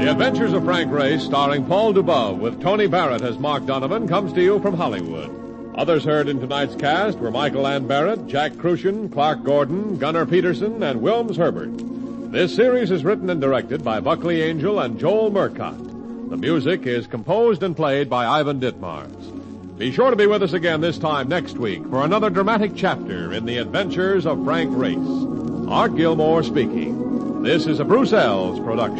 The Adventures of Frank Race, starring Paul Dubove, with Tony Barrett as Mark Donovan, comes to you from Hollywood. Others heard in tonight's cast were Michael Ann Barrett, Jack Crucian, Clark Gordon, Gunnar Peterson, and Wilms Herbert. This series is written and directed by Buckley Angel and Joel Murcott. The music is composed and played by Ivan Ditmars. Be sure to be with us again this time next week for another dramatic chapter in the Adventures of Frank Race. Art Gilmore speaking. This is a Bruce Ells production.